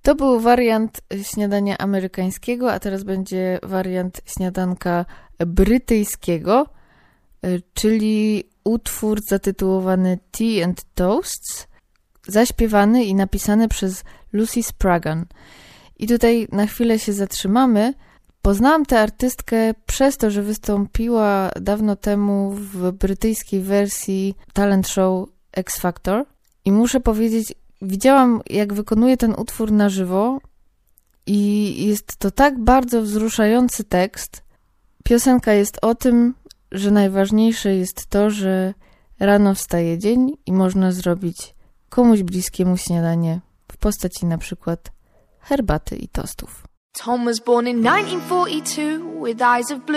To był wariant śniadania amerykańskiego, a teraz będzie wariant śniadanka brytyjskiego, czyli utwór zatytułowany Tea and Toasts, zaśpiewany i napisany przez Lucy Spraggan. I tutaj na chwilę się zatrzymamy. Poznałam tę artystkę przez to, że wystąpiła dawno temu w brytyjskiej wersji talent show X Factor. I muszę powiedzieć, widziałam, jak wykonuje ten utwór na żywo i jest to tak bardzo wzruszający tekst. Piosenka jest o tym, że najważniejsze jest to, że rano wstaje dzień i można zrobić komuś bliskiemu śniadanie w postaci na przykład herbaty i tostów. Tom was born in 1942 with eyes of blue